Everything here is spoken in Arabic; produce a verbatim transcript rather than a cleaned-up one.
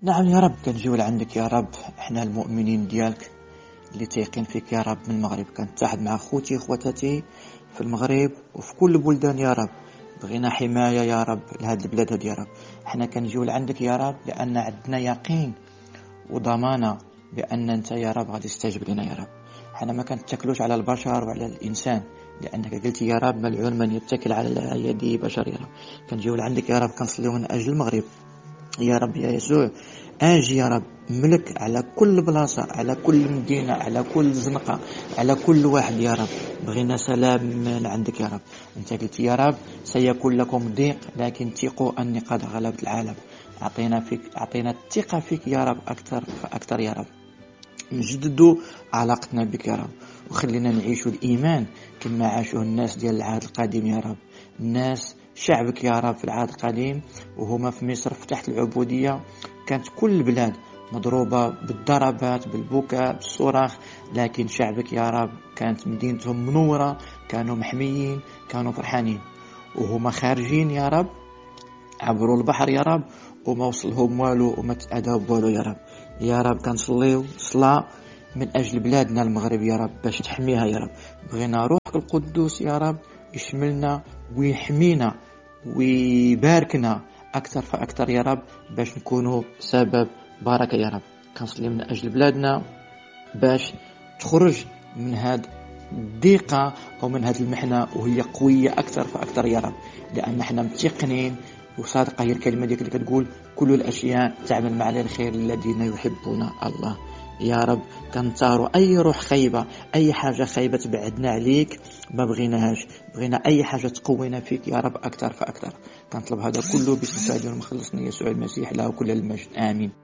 نعم يا رب، كنجيو لعندك يا رب. احنا المؤمنين ديالك اللي تيقين فيك يا رب من المغرب، كنتحد مع خوتي خواتاتي في المغرب وفي كل البلدان يا رب. بغينا حماية يا رب لهاد البلاد هاد يا رب. احنا كنجيو لعندك يا رب لأن عندنا يقين وضمانة بأن انت يا رب غادي تستجب لنا يا رب. احنا ما كنتكلوش على البشر وعلى الإنسان، لأنك قلت يا رب ملعون من يتكل على يدي بشر يا رب. كنجيو لعندك يا رب، كنصليو من أجل المغرب يا رب يا يسوع. اجي يا رب ملك على كل بلاصة، على كل مدينة، على كل زنقة، على كل واحد يا رب. بغينا سلام من عندك يا رب. انت قلت يا رب سيكون لكم ضيق لكن ثقوا اني قد غلبت العالم. اعطينا فيك، اعطينا الثقة فيك يا رب اكثر فاكثر يا رب. نجددوا علاقتنا بك يا رب، وخلينا نعيشوا الإيمان كما عاشوه الناس ديال العهد القديم يا رب. الناس شعبك يا رب في العهد القديم وهما في مصر في تحت العبودية، كانت كل البلاد مضروبة بالضربات بالبكاء بالصراخ، لكن شعبك يا رب كانت مدينتهم منورة، كانوا محميين، كانوا فرحانين. وهما خارجين يا رب عبروا البحر يا رب وما وصلهم والو وما تأذوا بوالو يا رب. يا رب كنصليو صلاة من أجل بلادنا المغرب يا رب باش تحميها يا رب. بغينا روحك القدوس يا رب يشملنا ويحمينا ويباركنا أكثر فأكثر يا رب، باش نكونوا سبب بركة يا رب. كنصلي من أجل بلادنا باش تخرج من هاد الضيقة أو من هاد المحنة وهي قوية أكثر فأكثر يا رب، لأن احنا متيقنين وصادقة هي الكلمة ديك اللي كتقول كل الأشياء تعمل مع الخير الذين يحبون الله. يا رب كنطاروا أي روح خيبة، أي حاجة خيبة تبعدنا عليك، ما بغيناهاش. بغينا أي حاجة تقوينا فيك يا رب أكثر فأكثر. كنطلب هذا كله باسم سيدنا المخلصنا يسوع المسيح، له كل المجد، آمين.